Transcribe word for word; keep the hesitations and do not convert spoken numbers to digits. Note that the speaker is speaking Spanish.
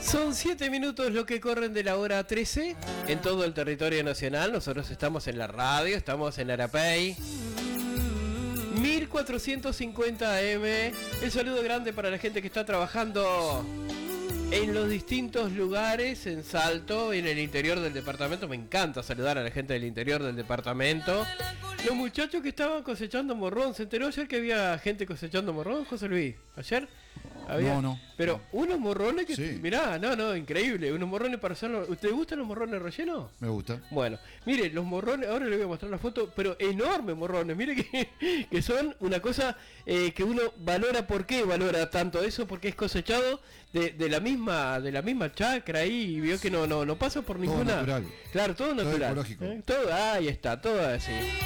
Son siete minutos lo que corren de la hora trece en todo el territorio nacional. Nosotros estamos en la radio, estamos en Arapey mil cuatrocientos cincuenta A M. El saludo grande para la gente que está trabajando en los distintos lugares, en Salto, en el interior del departamento. Me encanta saludar a la gente del interior del departamento. Los muchachos que estaban cosechando morrón, ¿se enteró ayer que había gente cosechando morrón, José Luis? ¿Ayer? Había, no, no. Pero unos morrones que... Sí. Mirá, no, no, increíble. Unos morrones para hacerlo... ¿Te gustan los morrones rellenos? Me gusta. Bueno, mire, los morrones... Ahora le voy a mostrar la foto, pero enormes morrones. Mire que, que son una cosa eh, que uno valora. ¿Por qué valora tanto eso? Porque es cosechado de, de la misma de la misma chacra ahí y vio que no no no pasa por ninguna... Todo natural. Claro, todo natural. Todo ecológico. ¿Eh? Todo, ahí está, todo así.